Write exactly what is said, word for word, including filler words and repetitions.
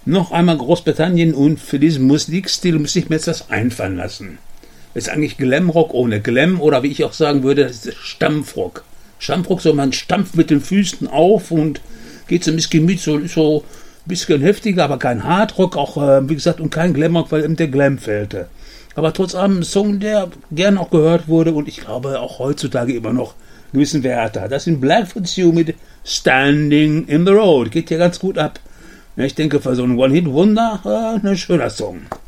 Noch einmal Großbritannien und für diesen Musikstil muss ich mir jetzt was einfallen lassen. Ist eigentlich Glamrock ohne Glam oder wie ich auch sagen würde, das ist Stampfrock. Stampfrock, so man stampft mit den Füßen auf und geht so ein bisschen mit, so, so ein bisschen heftiger, aber kein Hardrock, auch äh, wie gesagt, und kein Glamrock, weil eben der Glam fehlte. Aber trotz allem ein Song, der gern auch gehört wurde und ich glaube auch heutzutage immer noch gewissen Wert hat. Das sind Blackfoot Sue mit Standing in the Road. Geht ja ganz gut ab. Ich denke, für so einen One-Hit-Wunder äh, ein schöner Song.